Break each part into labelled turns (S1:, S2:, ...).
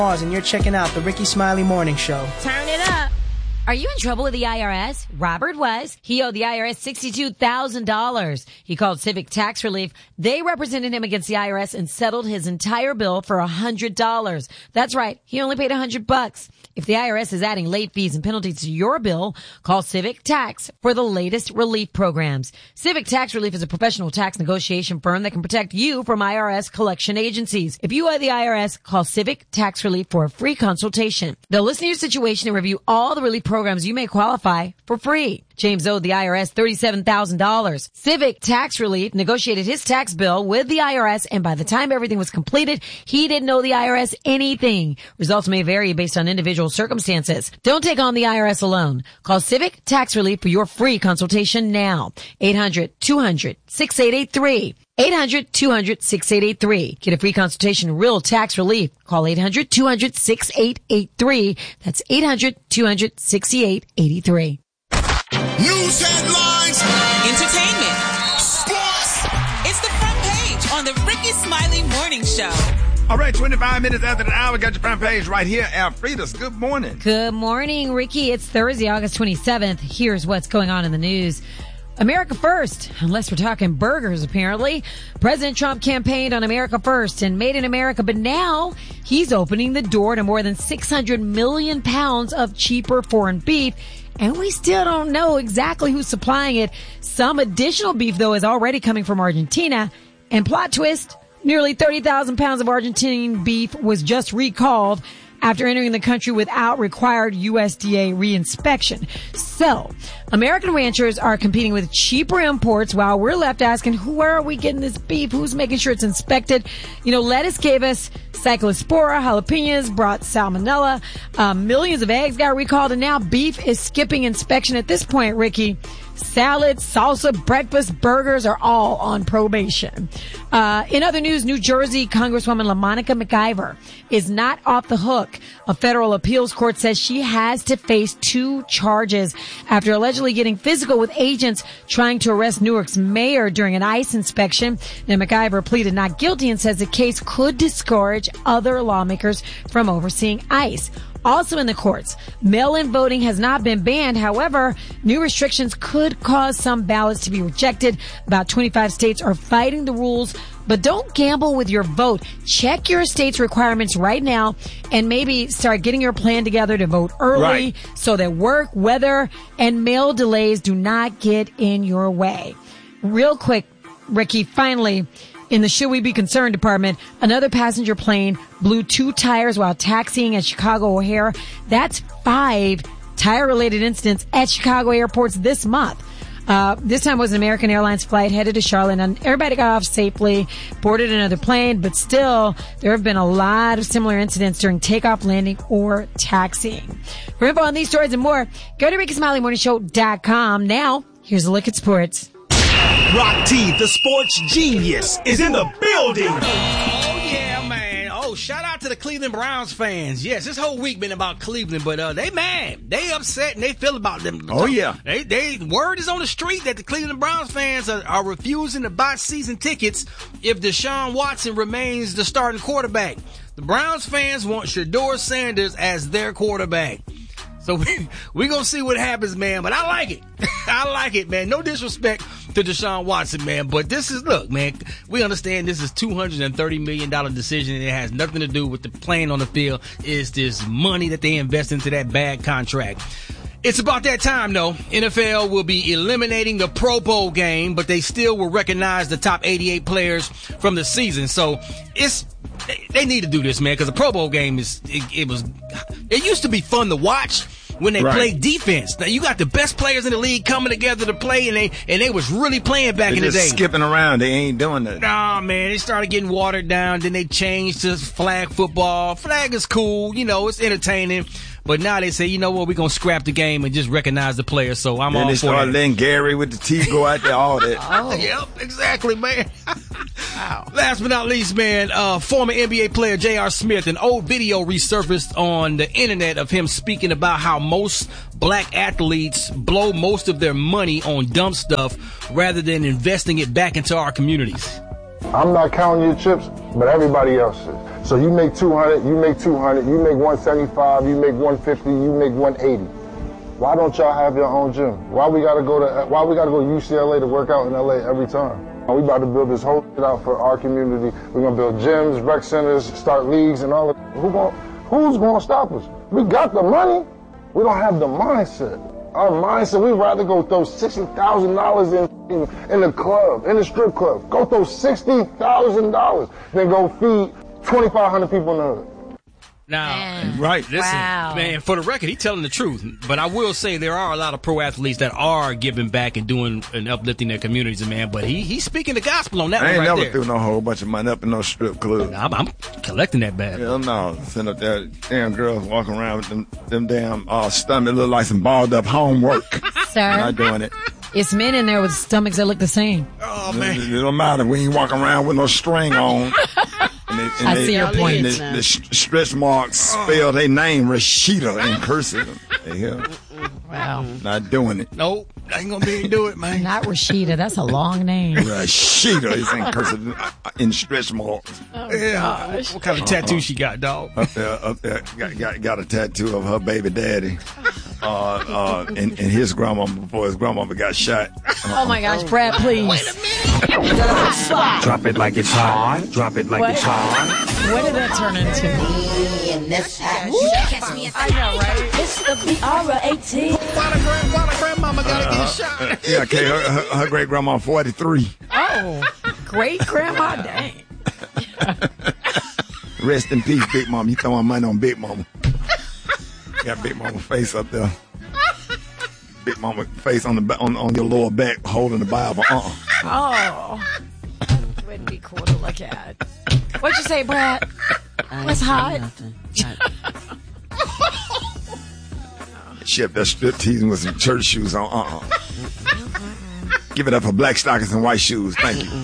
S1: And you're checking out the Ricky Smiley Morning Show.
S2: Turn it up. Are you in trouble with the IRS? Robert was. He owed the IRS $62,000. He called Civic Tax Relief. They represented him against the IRS and settled his entire bill for $100. That's right. He only paid $100. If the IRS is adding late fees and penalties to your bill, call Civic Tax for the latest relief programs. Civic Tax Relief is a professional tax negotiation firm that can protect you from IRS collection agencies. If you owe the IRS, call Civic Tax Relief for a free consultation. They'll listen to your situation and review all the relief programs you may qualify for free. James owed the IRS $37,000. Civic Tax Relief negotiated his tax bill with the IRS, and by the time everything was completed, he didn't owe the IRS anything. Results may vary based on individual circumstances. Don't take on the IRS alone. Call Civic Tax Relief for your free consultation now. 800-200-6883. 800-200-6883. Get a free consultation, real tax relief. Call 800-200-6883. That's 800-200-6883.
S3: News headlines,
S4: entertainment,
S3: sports.
S4: It's the front page on the Ricky Smiley Morning Show.
S5: All right, 25 minutes after the hour, got your front page right here. Alfreda's, good morning.
S2: Good morning, Ricky. It's Thursday, August 27th. Here's what's going on in the news. America First, unless we're talking burgers, apparently. President Trump campaigned on America First and Made in America, but now he's opening the door to more than 600 million pounds of cheaper foreign beef, and we still don't know exactly who's supplying it. Some additional beef, though, is already coming from Argentina, and plot twist, nearly 30,000 pounds of Argentine beef was just recalled after entering the country without required USDA reinspection. So, American ranchers are competing with cheaper imports while we're left asking, where are we getting this beef? Who's making sure it's inspected? You know, lettuce gave us cyclospora, jalapenos brought salmonella, millions of eggs got recalled, and now beef is skipping inspection at this point, Ricky. Salad, salsa, breakfast, burgers are all on probation. In other news, New Jersey Congresswoman LaMonica McIver is not off the hook. A federal appeals court says she has to face 2 charges after allegedly getting physical with agents trying to arrest Newark's mayor during an ICE inspection. Now, McIver pleaded not guilty and says the case could discourage other lawmakers from overseeing ICE. Also in the courts, mail-in voting has not been banned. However, new restrictions could cause some ballots to be rejected. About 25 states are fighting the rules, but don't gamble with your vote. Check your state's requirements right now and maybe start getting your plan together to vote early so that work, weather, and mail delays do not get in your way. Real quick, Ricky, finally, in the Should We Be Concerned department, another passenger plane blew 2 tires while taxiing at Chicago O'Hare. That's 5 tire-related incidents at Chicago airports this month. This time was an American Airlines flight headed to Charlotte, and everybody got off safely, boarded another plane, but still, there have been a lot of similar incidents during takeoff, landing, or taxiing. For info on these stories and more, go to RickySmileyMorningShow.com. Now, here's a look at sports.
S3: Rock T, the sports genius, is in the building.
S6: Oh, yeah, man. Oh, shout out to the Cleveland Browns fans. Yes, this whole week been about Cleveland, but they mad. They upset and they feel about them.
S5: Oh, yeah.
S6: Word is on the street that the Cleveland Browns fans are refusing to buy season tickets if Deshaun Watson remains the starting quarterback. The Browns fans want Shedeur Sanders as their quarterback. So we gonna see what happens, man. But I like it. I like it, man. No disrespect to Deshaun Watson, man. But look, man, we understand this is $230 million decision, and it has nothing to do with the playing on the field. It's this money that they invest into that bad contract. It's about that time, though. NFL will be eliminating the Pro Bowl game, but they still will recognize the top 88 players from the season. So they need to do this, man, because the Pro Bowl game it used to be fun to watch when they played defense. Now you got the best players in the league coming together to play, and they was really playing back in the day.
S5: Just skipping around, they ain't doing that.
S6: Nah, man, they started getting watered down. Then they changed to flag football. Flag is cool, it's entertaining. But now they say, you know what, we're going to scrap the game and just recognize the players. So I'm all for it. Then they start
S5: letting Gary with the T go out there, all that.
S6: Oh. Yep, exactly, man. Wow. Last but not least, man, former NBA player J.R. Smith, an old video resurfaced on the internet of him speaking about how most black athletes blow most of their money on dumb stuff rather than investing it back into our communities.
S7: I'm not counting your chips, but everybody else is. So you make 200, you make 200, you make 175, you make 150, you make 180. Why don't y'all have your own gym? Why we gotta go to UCLA to work out in LA every time? We about to build this whole shit out for our community. We're gonna build gyms, rec centers, start leagues and all of that. Who's gonna stop us? We got the money. We don't have the mindset. Our mindset, we'd rather go throw $60,000 in the club, in the strip club. Go throw $60,000 than go feed 2,500 people in the hood.
S6: Now, right, listen, man, for the record, he's telling the truth. But I will say there are a lot of pro athletes that are giving back and doing and uplifting their communities, man. But he's speaking the gospel on that one right there.
S5: I ain't never threw no whole bunch of money up in no strip club.
S6: I'm collecting that bag.
S5: Hell no. Sitting up there, damn girls walking around with them damn stomach look like some balled up homework.
S2: Sir,
S5: not doing it.
S2: It's men in there with stomachs that look the same.
S5: Oh, man. It don't matter. We ain't walking around with no string on.
S2: I see your point.
S5: The stretch marks spell their name Rashida in cursive.
S2: Wow.
S5: Not doing it.
S6: Nope. I ain't gonna be able to do it, man.
S2: Not Rashida. That's a long name.
S5: Rashida is in cursive in stretch marks.
S2: Oh, gosh.
S6: What kind of tattoo she got, dog?
S5: Up there. Got a tattoo of her baby daddy. And his grandmama before his grandmama got shot.
S2: Oh my gosh, Brad, please.
S4: Wait a minute.
S3: Drop it like it's hot. Drop it like it's hot.
S2: What did that turn into?
S4: I know, right?
S8: It's the BR18.
S6: Why the grandmama gotta get shot?
S5: Yeah, okay, her great grandma 43.
S2: Oh, great grandma, dang.
S5: Rest in peace, Big Mama. You throwing money on Big Mama. Got Big Mama face up there. Big Mama face on your lower back holding the Bible.
S2: Oh, wouldn't be cool to look at. What'd you say, Brad? What's hot?
S5: She up there strip teasing with some church shoes on. Give it up for black stockings and white shoes. Thank you.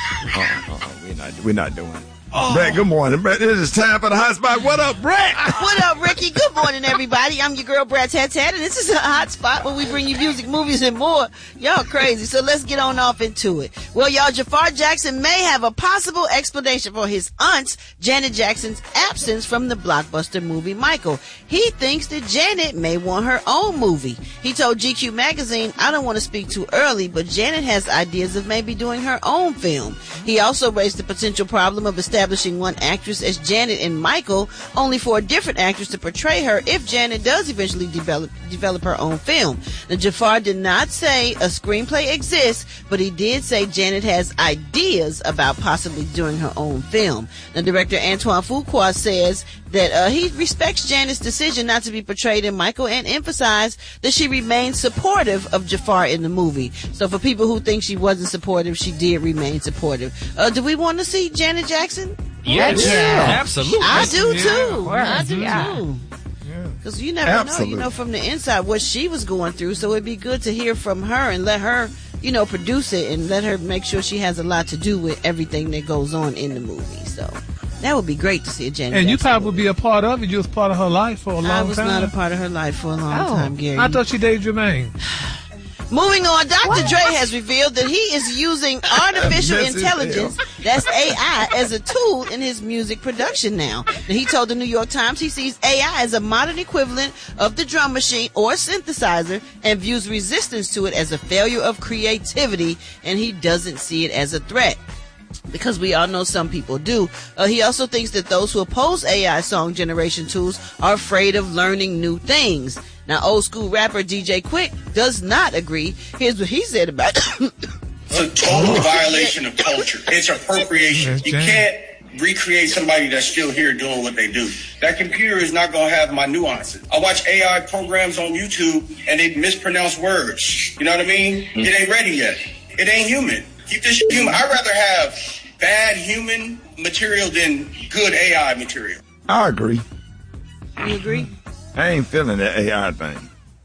S5: We're not doing it. Brett, good morning. Brett, it is time for the hot spot. What up, Brett?
S9: What up, Ricky? Good morning, everybody. I'm your girl, Brad Tat, and this is a hot spot where we bring you music, movies, and more. Y'all crazy, so let's get on off into it. Well, y'all, Jafar Jackson may have a possible explanation for his aunt, Janet Jackson's absence from the blockbuster movie Michael. He thinks that Janet may want her own movie. He told GQ magazine, I don't want to speak too early, but Janet has ideas of maybe doing her own film. He also raised the potential problem of establishing one actress as Janet in Michael, only for a different actress to portray her if Janet does eventually develop her own film. Now, Jafar did not say a screenplay exists, but he did say Janet has ideas about possibly doing her own film. Now, director Antoine Fuqua says that he respects Janet's decision not to be portrayed in Michael and emphasized that she remained supportive of Jafar in the movie. So for people who think she wasn't supportive, she did remain supportive. Do we want to see Janet Jackson?
S6: Yes, absolutely.
S9: I do too. I do
S2: Yeah.
S9: too. Because you never know, from the inside what she was going through. So it'd be good to hear from her and let her, produce it and let her make sure she has a lot to do with everything that goes on in the movie. So that would be great to see a Janet
S10: And you
S9: Jackson
S10: probably would be a part of it. You was part of her life for a long time.
S9: I was not a part of her life for a long time, Gary.
S10: I thought she dated Jermaine.
S9: Moving on, Dr. Dre has revealed that he is using artificial intelligence, that's AI, as a tool in his music production now. He told the New York Times he sees AI as a modern equivalent of the drum machine or synthesizer and views resistance to it as a failure of creativity, and he doesn't see it as a threat. Because we all know some people do. He also thinks that those who oppose AI song generation tools are afraid of learning new things. Now, old school rapper DJ Quick does not agree. Here's what he said about it.
S11: It's a total violation of culture. It's appropriation. You can't recreate somebody that's still here doing what they do. That computer is not going to have my nuances. I watch AI programs on YouTube and they mispronounce words. You know what I mean? It ain't ready yet. It ain't human. Keep this shit human. I'd rather have bad human material than good AI material.
S5: I agree.
S9: You agree?
S5: I ain't feeling that AI thing.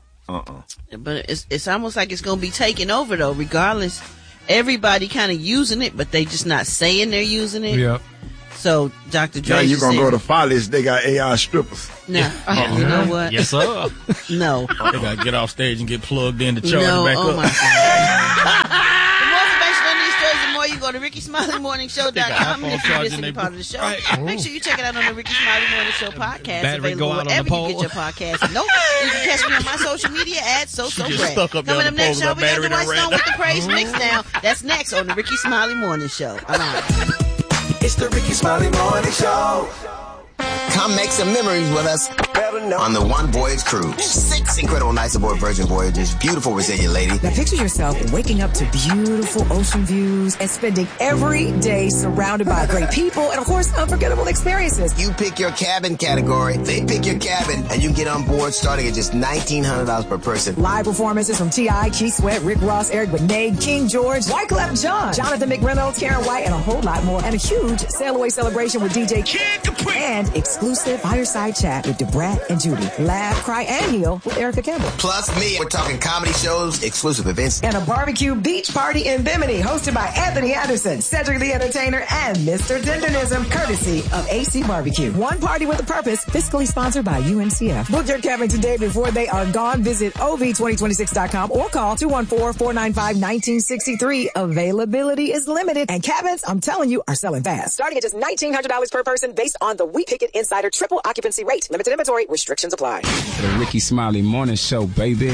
S9: But it's almost like it's going to be taking over, though, regardless. Everybody kind of using it, but they just not saying they're using it.
S10: Yep.
S9: So, Dr. Dre,
S5: now you're going to go to Follies, they got AI strippers.
S9: No. You know what?
S6: Yes, sir.
S9: No.
S6: They got to get off stage and get plugged in to charge
S9: no,
S6: back up.
S9: My God. The more information on these stories, the more you go go to RickySmileyMorningShow.com. And if you miss any part of the show, make sure you check it out on the Ricky Smiley Morning Show podcast.
S6: Battery
S9: available
S6: go out
S9: wherever
S6: on the
S9: you get your podcast. Nope. You can catch me on my social media at SoSoBrad. Coming up next show, we got the White Stone with the Praise Mix now. That's next on the Ricky Smiley Morning Show. I'm out.
S3: It's the Ricky Smiley Morning Show.
S12: Come make some memories with us on the One Voyage Cruise. 6 incredible nights aboard Virgin Voyages. Beautiful, resilient lady.
S13: Now picture yourself waking up to beautiful ocean views and spending every day surrounded by great people and, of course, unforgettable experiences.
S12: You pick your cabin category, they pick your cabin, and you can get on board starting at just $1,900 per person.
S13: Live performances from T.I., Keith Sweat, Rick Ross, Eric Benet, King George, Wyclef Jean, Jonathan McReynolds, Karen White, and a whole lot more. And a huge sail-away celebration with DJ Kid Capri. And exclusive fireside chat with DeBrat and Judy. Laugh, cry, and heal with Erica Campbell.
S12: Plus me. We're talking comedy shows, exclusive events.
S13: And a barbecue beach party in Bimini hosted by Anthony Anderson, Cedric the Entertainer, and Mr. Tendonism, courtesy of AC Barbecue. One party with a purpose, fiscally sponsored by UNCF. Book your cabin today before they are gone. Visit OV2026.com or call 214-495-1963. Availability is limited, and cabins, I'm telling you, are selling fast. Starting at just $1,900 per person based on the We Pick It Insider triple occupancy rate. Limited inventory, restrictions apply.
S14: The Ricky Smiley Morning Show, baby.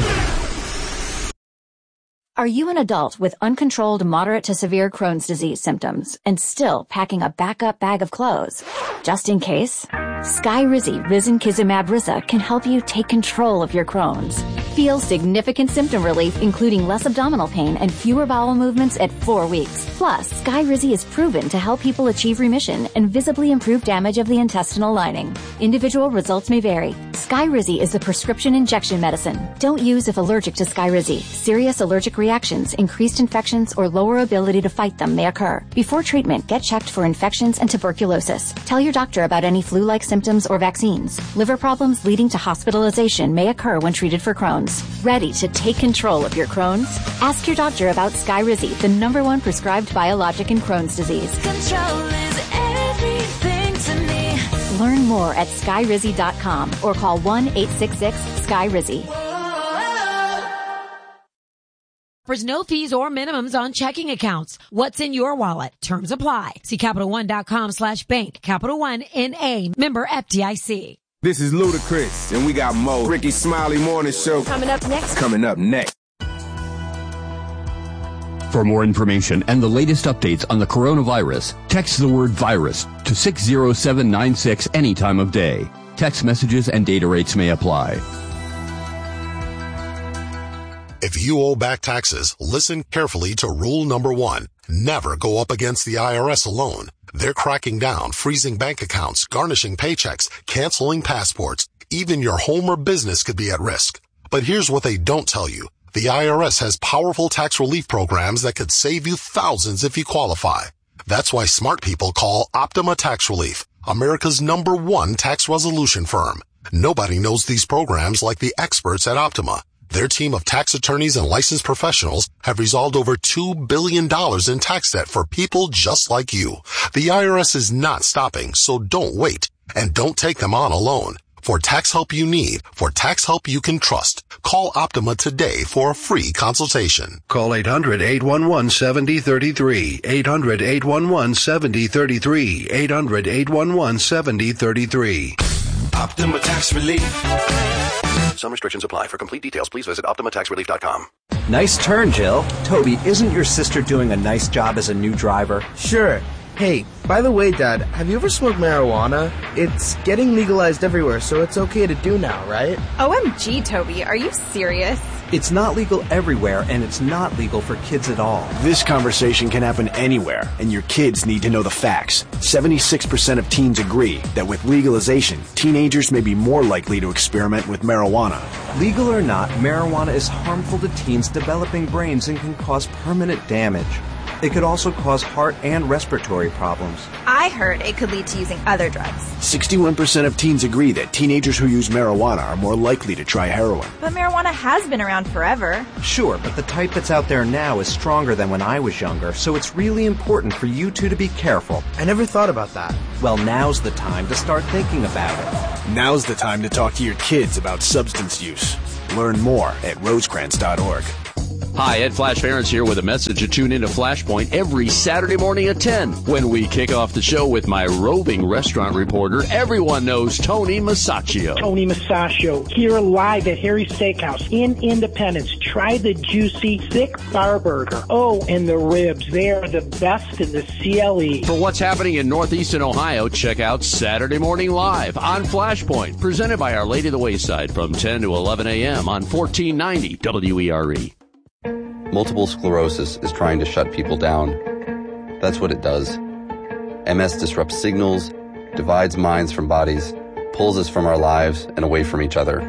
S15: Are you an adult with uncontrolled moderate to severe Crohn's disease symptoms and still packing a backup bag of clothes? Just in case, Skyrizi Risankizumab Risa can help you take control of your Crohn's. Feel significant symptom relief, including less abdominal pain and fewer bowel movements at 4 weeks. Plus, Skyrizi is proven to help people achieve remission and visibly improve damage of the intestinal lining. Individual results may vary. Skyrizi is a prescription injection medicine. Don't use if allergic to Skyrizi. Serious allergic reactions, increased infections, or lower ability to fight them may occur. Before treatment, get checked for infections and tuberculosis. Tell your doctor about any flu-like symptoms or vaccines. Liver problems leading to hospitalization may occur when treated for Crohn's. Ready to take control of your Crohn's? Ask your doctor about Skyrizi, the #1 prescribed biologic in Crohn's disease.
S8: Control is everything to me.
S15: Learn more at Skyrizi.com or call 1-866-SKYRIZI.
S2: There's no fees or minimums on checking accounts. What's in your wallet? Terms apply. See CapitalOne.com/bank. Capital One N.A. Member FDIC.
S16: This is Ludacris, and we got more Ricky Smiley Morning Show.
S15: Coming up next.
S17: For more information and the latest updates on the coronavirus, text the word virus to 60796 any time of day. Text messages and data rates may apply.
S18: If you owe back taxes, listen carefully to rule number 1. Never go up against the IRS alone. They're cracking down, freezing bank accounts, garnishing paychecks, canceling passports. Even your home or business could be at risk. But here's what they don't tell you. The IRS has powerful tax relief programs that could save you thousands if you qualify. That's why smart people call Optima Tax Relief, America's #1 tax resolution firm. Nobody knows these programs like the experts at Optima. Their team of tax attorneys and licensed professionals have resolved over $2 billion in tax debt for people just like you. The IRS is not stopping, so don't wait. And don't take them on alone. For tax help you need, for tax help you can trust, call Optima today for a free consultation.
S19: Call 800-811-7033. 800-811-7033. 800-811-7033.
S3: Optima Tax Relief.
S20: Some restrictions apply. For complete details, please visit OptimaTaxRelief.com.
S21: Nice turn, Jill. Toby, isn't your sister doing a nice job as a new driver?
S1: Sure. Hey, by the way, Dad, have you ever smoked marijuana? It's getting legalized everywhere, so it's okay to do now, right?
S22: OMG, Toby, are you serious?
S21: It's not legal everywhere, and it's not legal for kids at all.
S23: This conversation can happen anywhere, and your kids need to know the facts. 76% of teens agree that with legalization, teenagers may be more likely to experiment with marijuana.
S21: Legal or not, marijuana is harmful to teens' developing brains and can cause permanent damage. It could also cause heart and respiratory problems.
S22: I heard it could lead to using other drugs.
S23: 61% of teens agree that teenagers who use marijuana are more likely to try heroin.
S22: But marijuana has been around forever.
S21: Sure, but the type that's out there now is stronger than when I was younger, so it's really important for you two to be careful.
S1: I never thought about that.
S21: Well, now's the time to start thinking about it.
S23: Now's the time to talk to your kids about substance use. Learn more at Rosecrans.org.
S4: Hi, Ed Flash Ferris here with a message to tune into Flashpoint every Saturday morning at 10 when we kick off the show with my roving restaurant reporter. Everyone knows Tony Masaccio.
S7: Tony Masaccio here live at Harry's Steakhouse in Independence. Try the juicy, thick bar burger. Oh, and the ribs. They are the best in the CLE.
S4: For what's happening in Northeastern Ohio, check out Saturday Morning Live on Flashpoint, presented by Our Lady of the Wayside from 10 to 11 a.m. on 1490 WERE.
S19: Multiple sclerosis is trying to shut people down. That's what it does. MS disrupts signals, divides minds from bodies, pulls us from our lives and away from each other.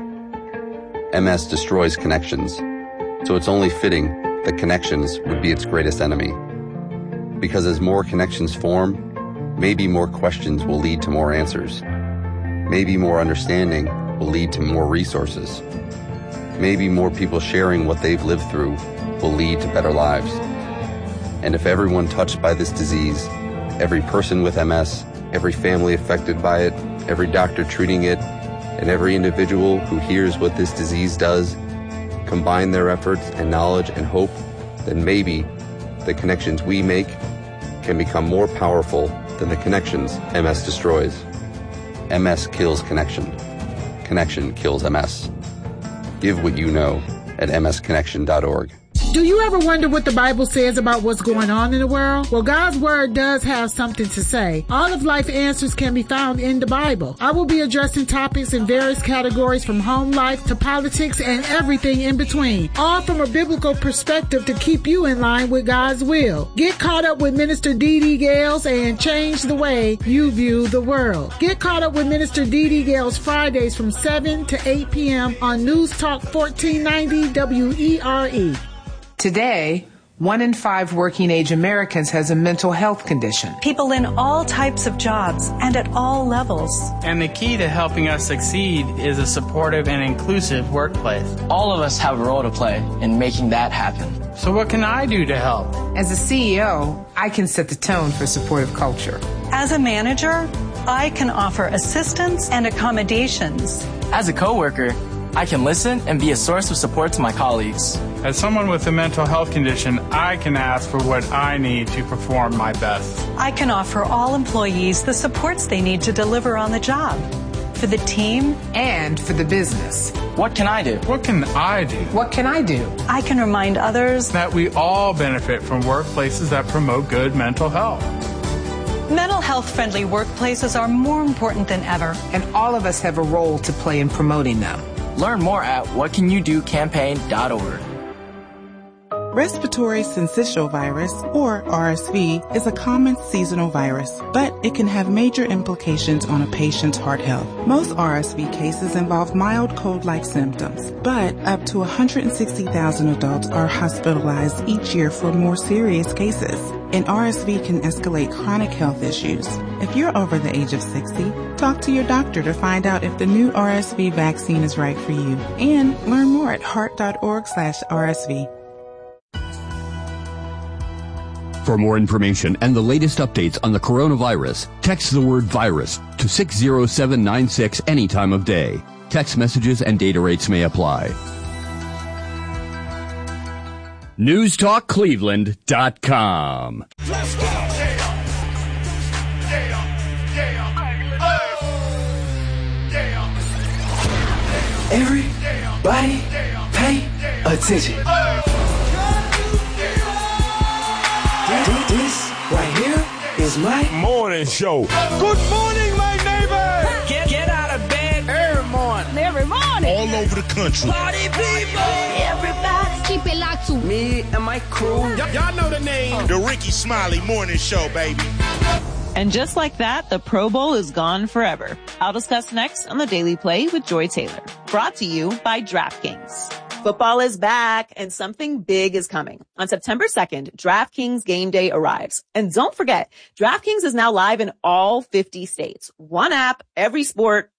S19: MS destroys connections, so it's only fitting that connections would be its greatest enemy. Because as more connections form, maybe more questions will lead to more answers. Maybe more understanding will lead to more resources. Maybe more people sharing what they've lived through will lead to better lives. And if everyone touched by this disease, every person with MS, every family affected by it, every doctor treating it, and every individual who hears what this disease does, combine their efforts and knowledge and hope, then maybe the connections we make can become more powerful than the connections MS destroys. MS kills connection. Connection kills MS. Give what you know at msconnection.org.
S24: Do you ever wonder what the Bible says about what's going on in the world? Well, God's Word does have something to say. All of life answers can be found in the Bible. I will be addressing topics in various categories from home life to politics and everything in between, all from a biblical perspective to keep you in line with God's will. Get caught up with Minister Dee Gales and change the way you view the world. Get caught up with Minister Dee Gales Fridays from 7 to 8 p.m. on News Talk 1490 WERE.
S25: Today, 1 in 5 working-age Americans has a mental health condition.
S26: People in all types of jobs and at all levels.
S27: And the key to helping us succeed is a supportive and inclusive workplace.
S28: All of us have a role to play in making that happen.
S27: So what can I do to help?
S25: As a CEO, I can set the tone for supportive culture.
S26: As a manager, I can offer assistance and accommodations.
S28: As a coworker, I can listen and be a source of support to my colleagues.
S27: As someone with a mental health condition, I can ask for what I need to perform my best.
S26: I can offer all employees the supports they need to deliver on the job. For the team
S25: and for the business.
S28: What can I do?
S27: What can I do?
S25: What can I do?
S26: I can remind others
S27: that we all benefit from workplaces that promote good mental health.
S26: Mental health-friendly workplaces are more important than ever.
S25: And all of us have a role to play in promoting them.
S28: Learn more at whatcanyoudocampaign.org.
S29: Respiratory syncytial virus, or RSV, is a common seasonal virus, but it can have major implications on a patient's heart health. Most RSV cases involve mild cold-like symptoms, but up to 160,000 adults are hospitalized each year for more serious cases. And RSV can escalate chronic health issues. If you're over the age of 60, talk to your doctor to find out if the new RSV vaccine is right for you. And learn more at heart.org/RSV.
S17: For more information and the latest updates on the coronavirus, text the word virus to 60796 any time of day. Text messages and data rates may apply. NewsTalkCleveland.com.
S3: Let's go!
S30: Everybody pay attention. This right here is my
S3: morning show.
S30: Good morning, my neighbor.
S27: Get out of bed every morning.
S26: Every morning.
S3: All over the country.
S26: Party people.
S8: Everybody keep it locked to
S30: Me and my crew.
S3: Y'all know the name. The Ricky Smiley Morning Show, baby.
S31: And just like that, the Pro Bowl is gone forever. I'll discuss next on the Daily Play with Joy Taylor. Brought to you by DraftKings. Football is back and something big is coming. On September 2nd, DraftKings Game Day arrives. And don't forget, DraftKings is now live in all 50 states. One app, every sport,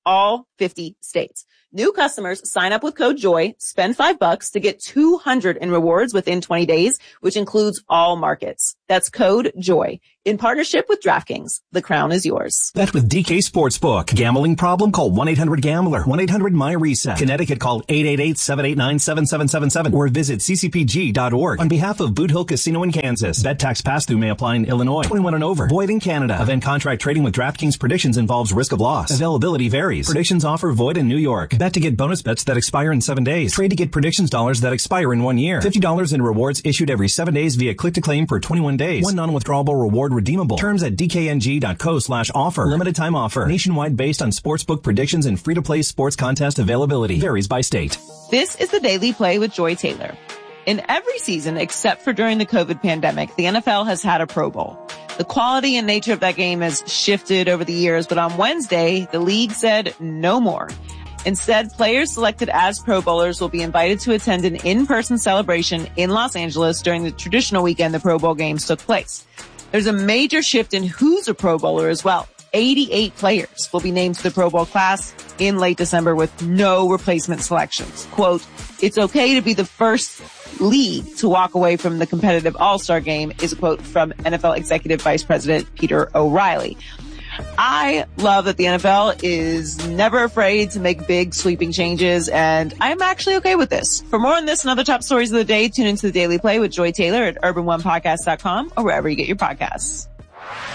S31: all 50 states. New customers sign up with code JOY, spend $5 to get $200 in rewards within 20 days, which includes all markets. That's code JOY. In partnership with DraftKings, the crown is yours.
S3: Bet with DK Sportsbook. Gambling problem? Call 1-800-GAMBLER. 1-800-MY-RESET. Connecticut, call 888-789-7777 or visit ccpg.org. On behalf of Boot Hill Casino in Kansas, bet tax pass-through may apply in Illinois. 21 and over. Void in Canada. Event contract trading with DraftKings Predictions involves risk of loss. Availability varies. Predictions offer void in New York. Bet to get bonus bets that expire in 7 days. Trade to get predictions dollars that expire in 1 year. $50 in rewards issued every 7 days via click-to-claim for 21 days. One non-withdrawable reward redeemable. Terms at dkng.co/offer. Limited time offer. Nationwide based on sportsbook predictions and free-to-play sports contest availability. Varies by state.
S31: This is the Daily Play with Joy Taylor. In every season, except for during the COVID pandemic, the NFL has had a Pro Bowl. The quality and nature of that game has shifted over the years, but on Wednesday, the league said no more. Instead, players selected as Pro Bowlers will be invited to attend an in-person celebration in Los Angeles during the traditional weekend the Pro Bowl games took place. There's a major shift in who's a Pro Bowler as well. 88 players will be named to the Pro Bowl class in late December with no replacement selections. Quote, it's okay to be the first league to walk away from the competitive All-Star game is a quote from NFL Executive Vice President Peter O'Reilly. I love that the NFL is never afraid to make big sweeping changes, and I'm actually okay with this. For more on this and other top stories of the day, tune into the Daily Play with Joy Taylor at urban1podcast.com or wherever you get your podcasts.